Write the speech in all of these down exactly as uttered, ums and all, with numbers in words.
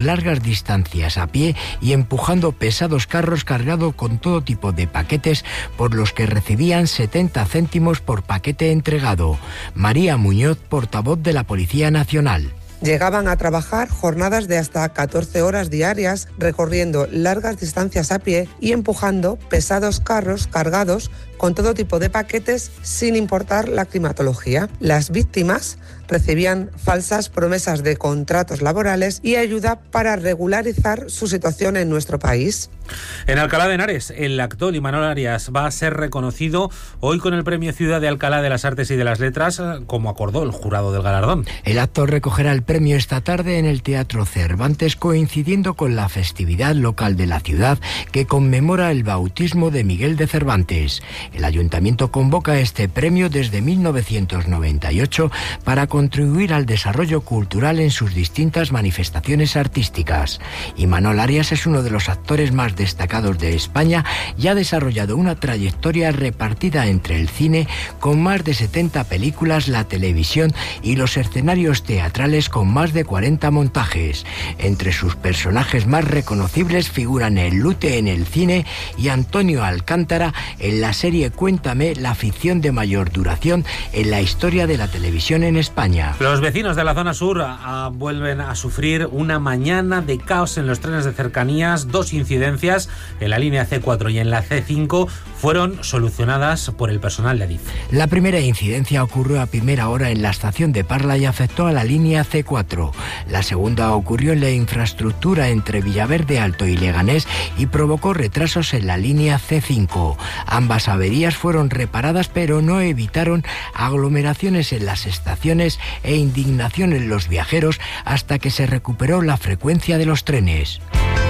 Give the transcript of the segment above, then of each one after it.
largas distancias a pie y empujando pesados carros cargados con todo tipo de paquetes por los que recibían setenta céntimos por paquete entregado. María Muñoz, portavoz de la Policía Nacional. Llegaban a trabajar jornadas de hasta catorce horas diarias, recorriendo largas distancias a pie y empujando pesados carros cargados con todo tipo de paquetes sin importar la climatología. Las víctimas recibían falsas promesas de contratos laborales y ayuda para regularizar su situación en nuestro país. En Alcalá de Henares, el actor Imanol Arias va a ser reconocido hoy con el Premio Ciudad de Alcalá de las Artes y de las Letras, como acordó el jurado del galardón. El actor recogerá el premio esta tarde en el Teatro Cervantes, coincidiendo con la festividad local de la ciudad que conmemora el bautismo de Miguel de Cervantes. El Ayuntamiento convoca este premio desde mil novecientos noventa y ocho para contribuir al desarrollo cultural en sus distintas manifestaciones artísticas. Imanol Arias es uno de los actores más destacados de España y ha desarrollado una trayectoria repartida entre el cine, con más de setenta películas, la televisión y los escenarios teatrales, con más de cuarenta montajes. Entre sus personajes más reconocibles figuran el Lute en el cine y Antonio Alcántara en la serie Cuéntame, la ficción de mayor duración en la historia de la televisión en España. Los vecinos de la zona sur a, a, vuelven a sufrir una mañana de caos en los trenes de cercanías. Dos incidencias en la línea ce cuatro y en la ce cinco fueron solucionadas por el personal de Adif. La primera incidencia ocurrió a primera hora en la estación de Parla y afectó a la línea ce cuatro. La segunda ocurrió en la infraestructura entre Villaverde Alto y Leganés y provocó retrasos en la línea ce cinco. Ambas averías fueron reparadas, pero no evitaron aglomeraciones en las estaciones e indignación en los viajeros hasta que se recuperó la frecuencia de los trenes.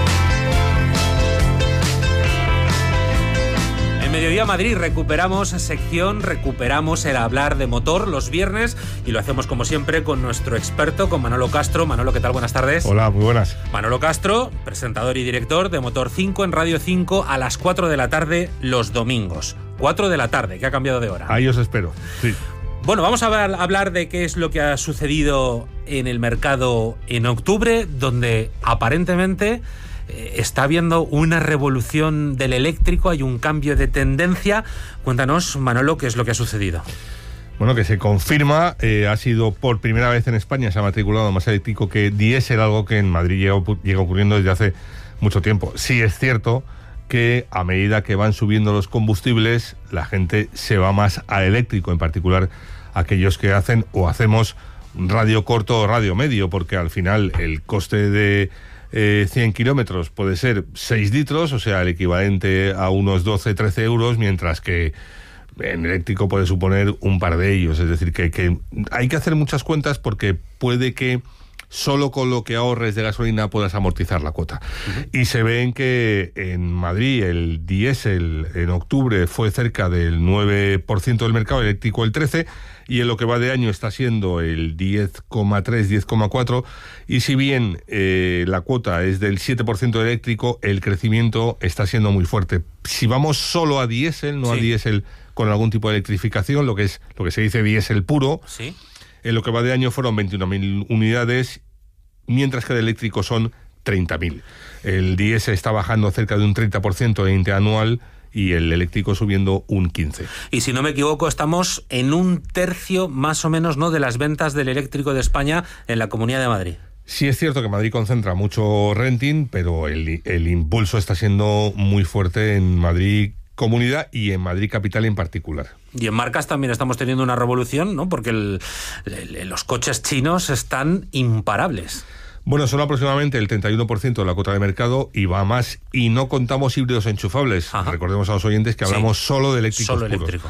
En Mediodía Madrid recuperamos sección, recuperamos el hablar de motor los viernes y lo hacemos como siempre con nuestro experto, con Manolo Castro. Manolo, ¿qué tal? Buenas tardes. Hola, muy buenas. Manolo Castro, presentador y director de Motor cinco en Radio cinco a las cuatro de la tarde los domingos. cuatro de la tarde, que ha cambiado de hora. Ahí os espero, sí. Bueno, vamos a hablar de qué es lo que ha sucedido en el mercado en octubre, donde aparentemente está habiendo una revolución del eléctrico, hay un cambio de tendencia. Cuéntanos, Manolo, qué es lo que ha sucedido. Bueno, que se confirma, eh, ha sido por primera vez en España, se ha matriculado más eléctrico que diésel, algo que en Madrid llega, llega ocurriendo desde hace mucho tiempo. Sí es cierto que a medida que van subiendo los combustibles, la gente se va más al eléctrico, en particular aquellos que hacen o hacemos radio corto o radio medio, porque al final el coste de eh, cien kilómetros puede ser seis litros, o sea, el equivalente a unos doce, trece euros, mientras que en eléctrico puede suponer un par de ellos. Es decir, que, que hay que hacer muchas cuentas porque puede que solo con lo que ahorres de gasolina puedas amortizar la cuota. Uh-huh. Y se ven que en Madrid el diésel en octubre fue cerca del nueve por ciento del mercado, eléctrico el trece por ciento, y en lo que va de año está siendo el diez coma tres, diez coma cuatro, y si bien eh, la cuota es del siete por ciento de eléctrico, el crecimiento está siendo muy fuerte. Si vamos solo a diésel, no sí. a diésel con algún tipo de electrificación, lo que es lo que se dice diésel puro, sí. en lo que va de año fueron veintiuna mil unidades, mientras que de eléctrico son treinta mil. El diésel está bajando cerca de un treinta por ciento de interanual y el eléctrico subiendo un quince por ciento. Y si no me equivoco, estamos en un tercio más o menos, ¿no?, de las ventas del eléctrico de España en la Comunidad de Madrid. Sí es cierto que Madrid concentra mucho renting, pero el, el impulso está siendo muy fuerte en Madrid Comunidad y en Madrid Capital en particular. Y en marcas también estamos teniendo una revolución, ¿no?, porque el, el, los coches chinos están imparables. Bueno, son aproximadamente el treinta y uno por ciento de la cuota de mercado y va más, y no contamos híbridos enchufables. Ajá. Recordemos a los oyentes que hablamos sí, solo de eléctricos solo puros. Eléctrico.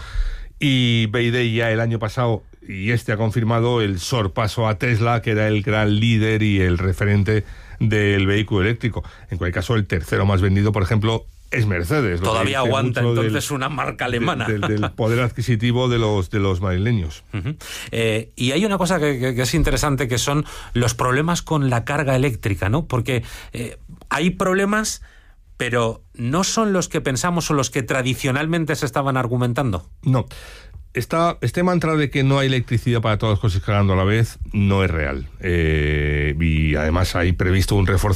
Y B Y D ya el año pasado, y este ha confirmado el sorpaso a Tesla, que era el gran líder y el referente del vehículo eléctrico. En cualquier caso, el tercero más vendido, por ejemplo, es Mercedes. Todavía aguanta entonces del, una marca alemana. Del, del, del poder adquisitivo de los, de los madrileños. Uh-huh. Eh, y hay una cosa que, que, que es interesante, que son los problemas con la carga eléctrica, ¿no? Porque eh, hay problemas, pero no son los que pensamos o los que tradicionalmente se estaban argumentando. No. Esta, este mantra de que no hay electricidad para todas las cosas cargando a la vez no es real. Eh, y además hay previsto un reforzamiento